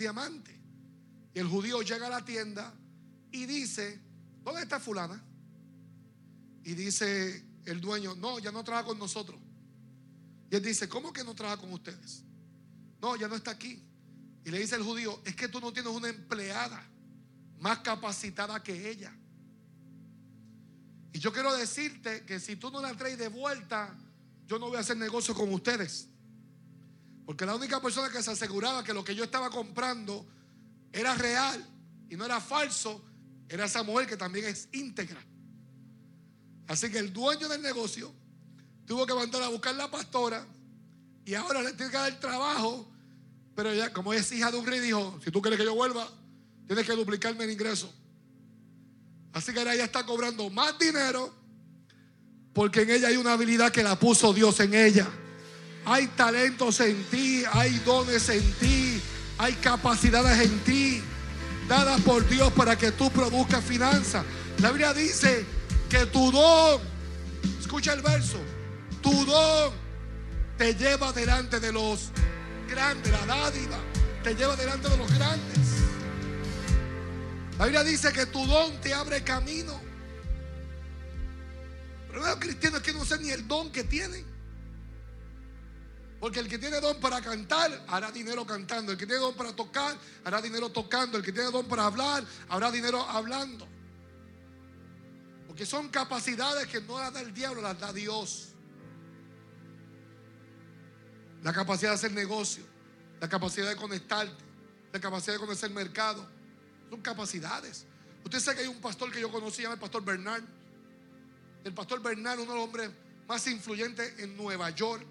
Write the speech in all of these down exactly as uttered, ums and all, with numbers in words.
diamante. Y el judío llega a la tienda y dice: ¿dónde está fulana? Y dice el dueño: no, ya no trabaja con nosotros. Y él dice: ¿cómo que no trabaja con ustedes? No, ya no está aquí. Y le dice el judío: es que tú no tienes una empleada más capacitada que ella. Y yo quiero decirte que si tú no la traes de vuelta, yo no voy a hacer negocio con ustedes. Porque la única persona que se aseguraba que lo que yo estaba comprando era real y no era falso, era esa mujer, que también es íntegra. Así que el dueño del negocio tuvo que mandar a buscar la pastora, y ahora le tiene que dar trabajo. Pero ella, como es hija de un rey, dijo: si tú quieres que yo vuelva, tienes que duplicarme el ingreso. Así que ahora ella está cobrando más dinero, porque en ella hay una habilidad que la puso Dios en ella. Hay talentos en ti, hay dones en ti, hay capacidades en ti, dadas por Dios para que tú produzcas finanzas. La Biblia dice que tu don, escucha el verso, tu don te lleva delante de los grandes, la dádiva te lleva delante de los grandes. La Biblia dice que tu don te abre camino. Pero los cristianos que no sé ni el don que tienen. Porque el que tiene don para cantar, hará dinero cantando. El que tiene don para tocar, hará dinero tocando. El que tiene don para hablar, habrá dinero hablando. Porque son capacidades que no las da el diablo, las da Dios. La capacidad de hacer negocio, la capacidad de conectarte, la capacidad de conocer el mercado. Son capacidades. Usted sabe que hay un pastor que yo conocí, se llama el pastor Bernard. El pastor Bernard, uno de los hombres más influyentes en Nueva York.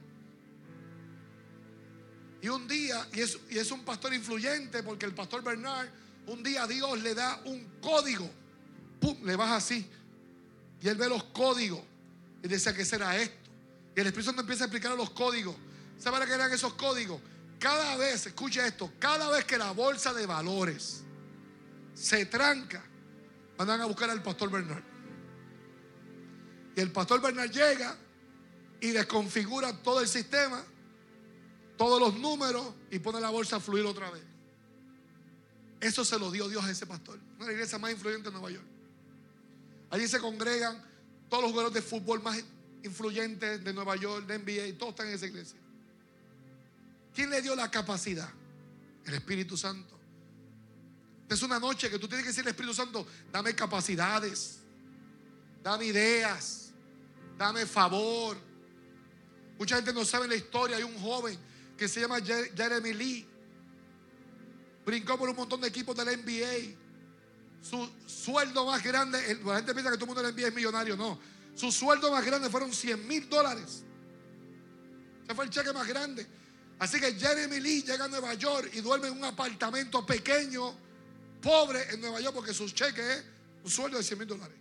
Y un día, y es, y es un pastor influyente porque el pastor Bernard, un día Dios le da un código. Pum, le baja así. Y él ve los códigos y dice: ¿qué será esto? Y el Espíritu Santo empieza a explicar los códigos. ¿Sabe para qué eran esos códigos? Cada vez, escucha esto, cada vez que la bolsa de valores se tranca, mandan a buscar al pastor Bernard. Y el pastor Bernard llega y desconfigura todo el sistema, todos los números, y pone la bolsa a fluir otra vez. Eso se lo dio Dios a ese pastor. Una de las iglesias más influyentes de Nueva York. Allí se congregan todos los jugadores de fútbol más influyentes de Nueva York, de N B A, y todos están en esa iglesia. ¿Quién le dio la capacidad? El Espíritu Santo. Es una noche que tú tienes que decirle al Espíritu Santo: dame capacidades, dame ideas, dame favor. Mucha gente no sabe la historia. Hay un joven que se llama Jeremy Lee. Brincó por un montón de equipos de la N B A. Su sueldo más grande, la gente piensa que todo el mundo de la N B A es millonario. No, su sueldo más grande fueron cien mil dólares. Ese fue el cheque más grande. Así que Jeremy Lee llega a Nueva York y duerme en un apartamento pequeño, pobre en Nueva York, porque su cheque es un sueldo de cien mil dólares.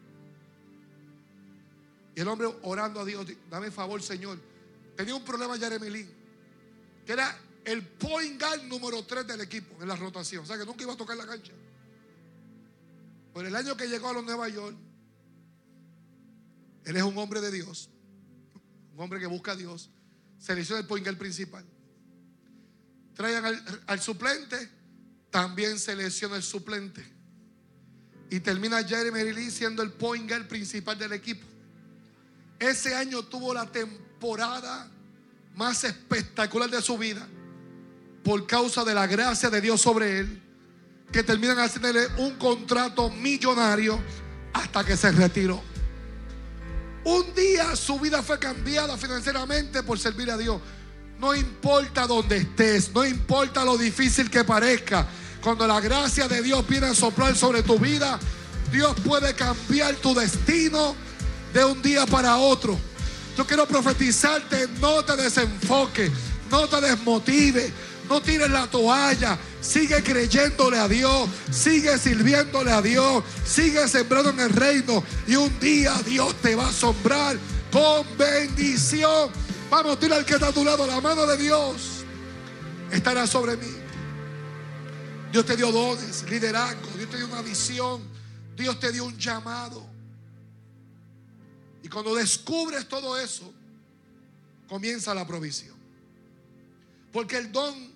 Y el hombre orando a Dios: dame favor, Señor. Tenía un problema Jeremy Lee, que era el point guard número tres del equipo en la rotación. O sea que nunca iba a tocar la cancha. Por el año que llegó a los Nueva York, él es un hombre de Dios, un hombre que busca a Dios. Selecciona el point guard principal. Traigan al, al suplente, también selecciona el suplente. Y termina Jeremy Lee siendo el point guard principal del equipo. Ese año tuvo la temporada más espectacular de su vida, por causa de la gracia de Dios sobre él, que terminan haciéndole un contrato millonario hasta que se retiró. Un día su vida fue cambiada financieramente por servir a Dios. No importa dónde estés, no importa lo difícil que parezca, cuando la gracia de Dios viene a soplar sobre tu vida, Dios puede cambiar tu destino de un día para otro. Yo quiero profetizarte: no te desenfoques, no te desmotives, no tires la toalla. Sigue creyéndole a Dios, sigue sirviéndole a Dios, sigue sembrando en el reino, y un día Dios te va a asombrar con bendición. Vamos, tira al que está a tu lado: la mano de Dios estará sobre mí. Dios te dio dones, liderazgo, Dios te dio una visión, Dios te dio un llamado. Y cuando descubres todo eso, comienza la provisión. Porque el don